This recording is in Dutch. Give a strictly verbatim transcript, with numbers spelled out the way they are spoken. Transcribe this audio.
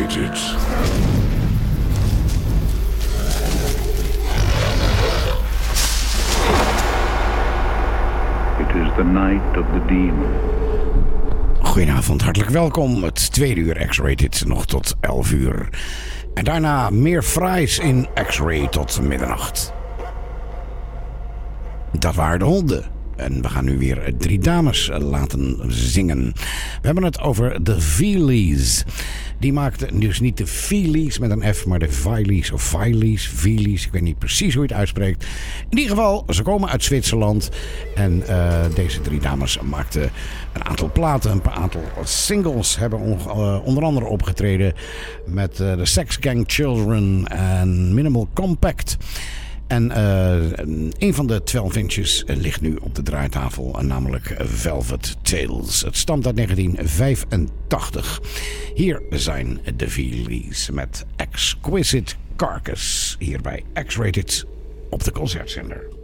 X-Rated. It is the night of the demon. Goedenavond, hartelijk welkom. Het tweede uur X-Rated nog tot elf uur. En daarna meer fraais in X-Ray tot middernacht. Dat waren de honden. En we gaan nu weer drie dames laten zingen. We hebben het over de Feelies. Die maakten dus niet de Feelies met een F, maar de Feelies of Feelies, Feelies. Ik weet niet precies hoe je het uitspreekt. In ieder geval, ze komen uit Zwitserland. En uh, deze drie dames maakten een aantal platen, een paar aantal singles. Hebben on, uh, onder andere opgetreden met uh, de Sex Gang Children en Minimal Compact. En uh, een van de twaalf inches ligt nu op de draaitafel, namelijk Velvet Tales. Het stamt uit negentien vijfentachtig. Hier zijn de Feelies met Exquisite Carcass, hier bij X-Rated op de Concertzender.